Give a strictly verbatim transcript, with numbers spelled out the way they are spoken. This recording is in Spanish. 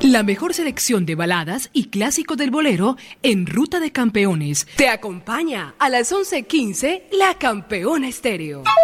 La mejor selección de baladas y clásicos del bolero en Ruta de Campeones. Te acompaña a las once quince La Campeona Estéreo.